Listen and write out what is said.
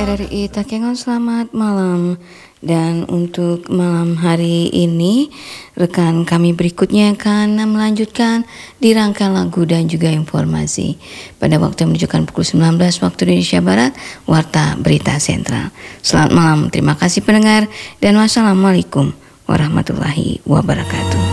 RRI Takengon, selamat malam. Dan untuk malam hari ini, rekan kami berikutnya akan melanjutkan di rangka lagu dan juga informasi. Pada waktu yang menunjukkan pukul 19 waktu Indonesia Barat, Warta Berita Sentral. Selamat malam, terima kasih pendengar, dan wassalamualaikum warahmatullahi wabarakatuh.